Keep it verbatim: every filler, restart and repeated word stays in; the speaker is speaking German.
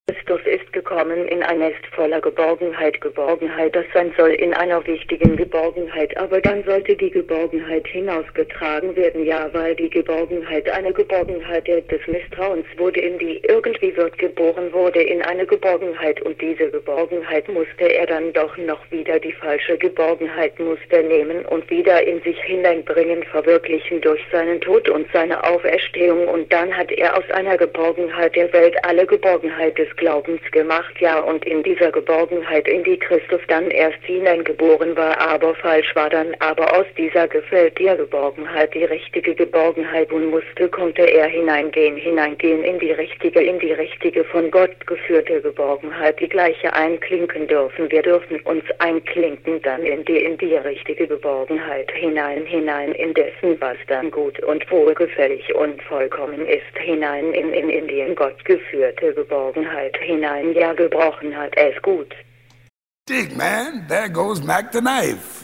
Christus ist gekommen in ein Nest voller Geborgenheit, Geborgenheit, das sein soll in einer wichtigen Geborgenheit, aber dann sollte die Geborgenheit hinausgetragen werden, ja, weil die Geborgenheit eine Geborgenheit des Misstrauens wurde, in die irgendwie wird geboren wurde, in eine Geborgenheit, und diese Geborgenheit musste er dann doch noch wieder, die falsche Geborgenheit musste nehmen und wieder in sich hineinbringen, verwirklichen durch seinen Tod und seine Auferstehung, und dann hat er aus einer Geborgenheit der Welt alle Geborgenheit des Glaubens gemacht, ja, und in dieser Geborgenheit, in die Christus dann erst hineingeboren war, aber falsch war dann, aber aus dieser gefällt dir Geborgenheit, die richtige Geborgenheit, und musste, konnte er hineingehen, hineingehen in die richtige, in die richtige von Gott geführte Geborgenheit, die gleiche einklinken dürfen, wir dürfen uns einklinken dann in die, in die richtige Geborgenheit hinein, hinein in dessen, was dann gut und wohlgefällig und vollkommen ist, hinein in, in, in die in Gott geführte Geborgenheit hinein, ja, gebrochen hat es gut. Dig, man, there goes Mac the knife.